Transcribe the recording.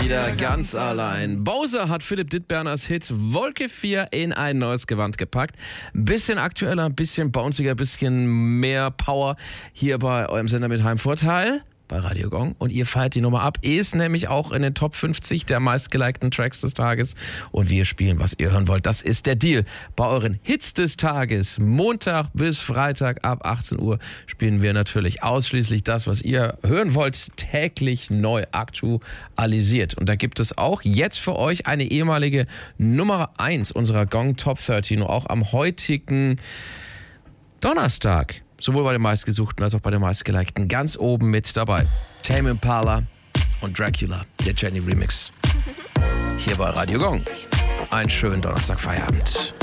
wieder ganz allein. Bowser hat Philipp Dittberners Hit Wolke 4 in ein neues Gewand gepackt. Ein bisschen aktueller, ein bisschen bounciger, ein bisschen mehr Power hier bei eurem Sender mit Heimvorteil bei Radio Gong. Und ihr feiert die Nummer ab. Ist nämlich auch in den Top 50 der meistgelikten Tracks des Tages. Und wir spielen, was ihr hören wollt. Das ist der Deal. Bei euren Hits des Tages, Montag bis Freitag ab 18 Uhr, spielen wir natürlich ausschließlich das, was ihr hören wollt, täglich neu aktualisiert. Und da gibt es auch jetzt für euch eine ehemalige Nummer 1 unserer Gong Top 13, und auch am heutigen Donnerstag. Sowohl bei den meistgesuchten als auch bei den meistgelikten. Ganz oben mit dabei. Tame Impala und Dracula, der Jenny Remix. Hier bei Radio Gong. Einen schönen Donnerstag-Feierabend.